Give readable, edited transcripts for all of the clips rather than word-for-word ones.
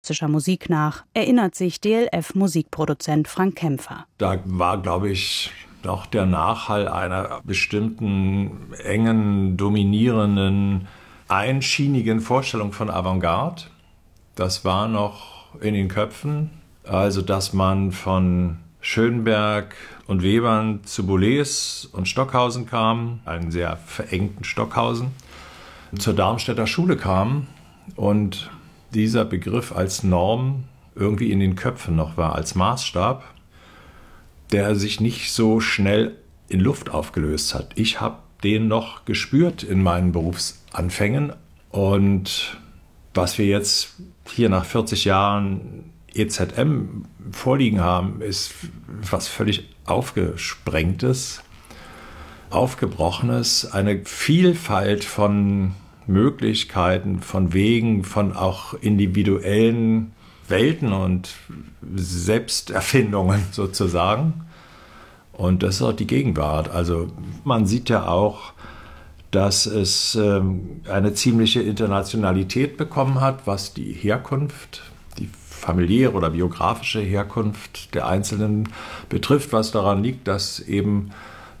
Musik nach, erinnert sich DLF-Musikproduzent Frank Kämpfer. Da war, glaube ich, auch der Nachhall einer bestimmten engen, dominierenden, einschienigen Vorstellung von Avantgarde. Das war noch in den Köpfen. Also, dass man von Schönberg und Webern zu Boulez und Stockhausen kam, einen sehr verengten Stockhausen, zur Darmstädter Schule kam und dieser Begriff als Norm irgendwie in den Köpfen noch war, als Maßstab, der sich nicht so schnell in Luft aufgelöst hat. Ich habe den noch gespürt in meinen Berufsanfängen und was wir jetzt hier nach 40 Jahren EZM vorliegen haben, ist was völlig Aufgesprengtes, Aufgebrochenes, eine Vielfalt von Möglichkeiten, von Wegen, von auch individuellen Welten und Selbsterfindungen sozusagen. Und das ist auch die Gegenwart. Also man sieht ja auch, dass es eine ziemliche Internationalität bekommen hat, was die Herkunft, die familiäre oder biografische Herkunft der Einzelnen betrifft, was daran liegt, dass eben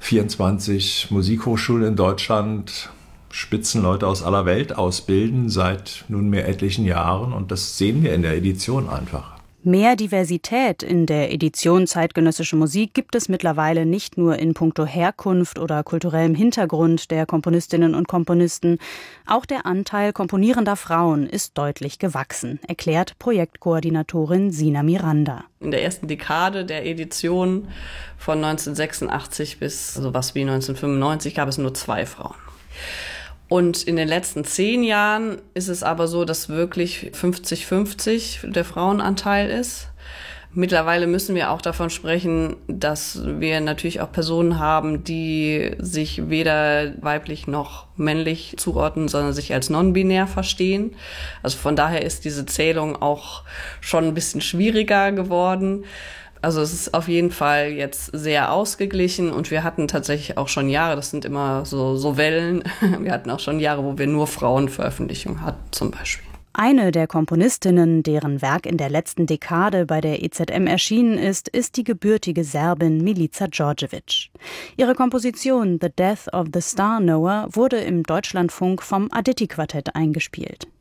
24 Musikhochschulen in Deutschland Spitzenleute aus aller Welt ausbilden seit nunmehr etlichen Jahren und das sehen wir in der Edition einfach. Mehr Diversität in der Edition Zeitgenössische Musik gibt es mittlerweile nicht nur in puncto Herkunft oder kulturellem Hintergrund der Komponistinnen und Komponisten. Auch der Anteil komponierender Frauen ist deutlich gewachsen, erklärt Projektkoordinatorin Sina Miranda. In der ersten Dekade der Edition von 1986 bis sowas wie 1995 gab es nur 2 Frauen. Und in den letzten 10 Jahren ist es aber so, dass wirklich 50-50 der Frauenanteil ist. Mittlerweile müssen wir auch davon sprechen, dass wir natürlich auch Personen haben, die sich weder weiblich noch männlich zuordnen, sondern sich als non-binär verstehen. Also von daher ist diese Zählung auch schon ein bisschen schwieriger geworden. Also es ist auf jeden Fall jetzt sehr ausgeglichen und wir hatten tatsächlich auch schon Jahre, das sind immer so Wellen, wir hatten auch schon Jahre, wo wir nur Frauenveröffentlichungen hatten zum Beispiel. Eine der Komponistinnen, deren Werk in der letzten Dekade bei der EZM erschienen ist die gebürtige Serbin Milica Djordjevic. Ihre Komposition The Death of the Star Knower wurde im Deutschlandfunk vom Aditi-Quartett eingespielt.